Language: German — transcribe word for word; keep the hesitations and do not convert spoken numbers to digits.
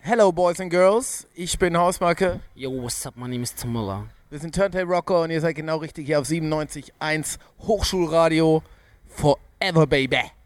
Hello Boys and Girls, ich bin Hausmarke. Yo, what's up, my name is Tim Müller. Wir sind Turntable Rocker und ihr seid genau richtig hier auf siebenundneunzig Komma eins Hochschulradio Forever Baby.